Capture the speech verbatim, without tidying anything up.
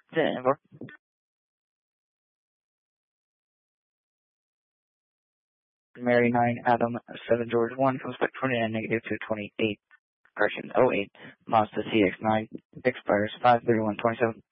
Denver. Mary nine, Adam seven, George one, comes back twenty-nine, negative two twenty-eight, correction, oh eight, Mazda C X nine, expires five thirty-one twenty-seven.